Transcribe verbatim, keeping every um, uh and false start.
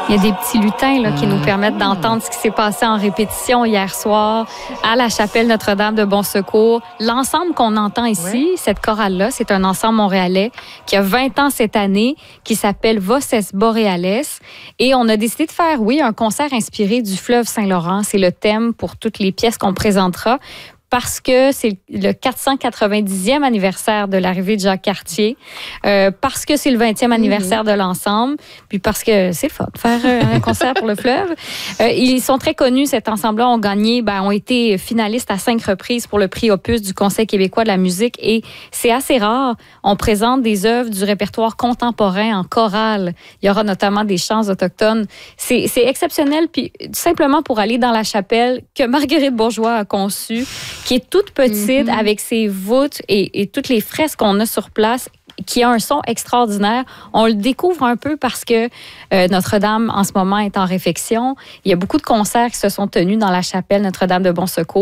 Il y a des petits lutins là, qui nous permettent d'entendre ce qui s'est passé en répétition hier soir à la chapelle Notre-Dame de Bon Secours. L'ensemble qu'on entend ici, oui. cette chorale-là, c'est un ensemble montréalais qui a vingt ans cette année, qui s'appelle Voces Boreales. Et on a décidé de faire, oui, un concert inspiré du fleuve Saint-Laurent. C'est le thème pour toutes les pièces qu'on présentera, parce que c'est le quatre cent quatre-vingt-dixième anniversaire de l'arrivée de Jacques Cartier, euh, parce que c'est le vingtième anniversaire mm-hmm. de l'ensemble, puis parce que c'est le fun de faire un concert pour le fleuve. Euh, ils sont très connus, cet ensemble-là, ont gagné, ben, ont été finalistes à cinq reprises pour le prix Opus du Conseil québécois de la musique, et c'est assez rare. On présente des œuvres du répertoire contemporain en chorale. Il y aura notamment des chants autochtones. C'est, c'est exceptionnel, puis simplement pour aller dans la chapelle que Marguerite Bourgeois a conçue, qui est toute petite, mm-hmm. avec ses voûtes et, et toutes les fresques qu'on a sur place, qui a un son extraordinaire. On le découvre un peu parce que euh, Notre-Dame, en ce moment, est en réfection. Il y a beaucoup de concerts qui se sont tenus dans la chapelle Notre-Dame de Bon Secours.